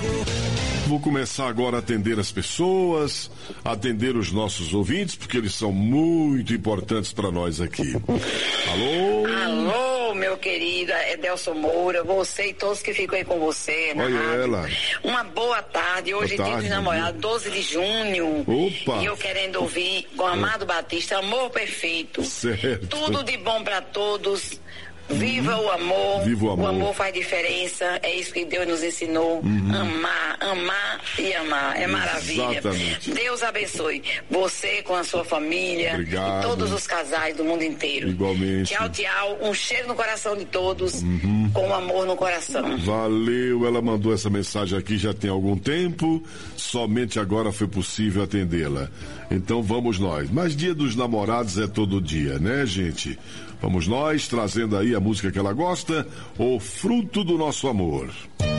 Vou começar agora a atender as pessoas, atender os nossos ouvintes, porque eles são muito importantes para nós aqui. Alô? Alô, meu querido Edelson Moura, você e todos que ficam aí com você na Olha rádio. ela. Uma boa tarde, hoje é dia dos namorados, 12 de junho. Opa! E eu querendo ouvir com Amado Batista, Amor Perfeito. Certo. Tudo de bom para todos. Viva o amor. Viva o amor. O amor faz diferença. É isso que Deus nos ensinou. Amar e amar. É maravilha. Exatamente. Deus abençoe você com a sua família. Obrigado. E todos os casais do mundo inteiro. Igualmente. Tchau, tchau. Um cheiro no coração de todos. Com amor no coração. Valeu, ela mandou essa mensagem aqui já tem algum tempo, somente agora foi possível atendê-la. Então vamos nós. Mas Dia dos Namorados é todo dia, né, gente? Vamos nós trazendo aí a música que ela gosta, O Fruto do Nosso Amor.